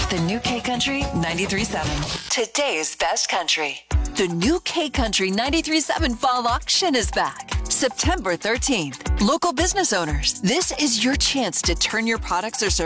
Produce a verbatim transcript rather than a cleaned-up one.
The new K Country ninety-three point seven. Today's best country. The new K Country ninety-three point seven Fall Auction is back. September thirteenth. Local business owners, this is your chance to turn your products or services